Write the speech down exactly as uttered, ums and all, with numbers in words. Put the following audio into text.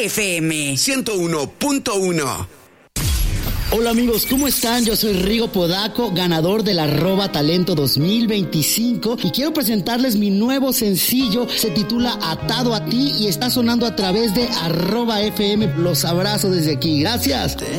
F M ciento uno punto uno. Hola amigos, ¿cómo están? Yo soy Rigo Podaco, ganador del Arroba Talento dos mil veinticinco, y quiero presentarles mi nuevo sencillo. Se titula Atado a ti y está sonando a través de Arroba F M. Los abrazo desde aquí. Gracias.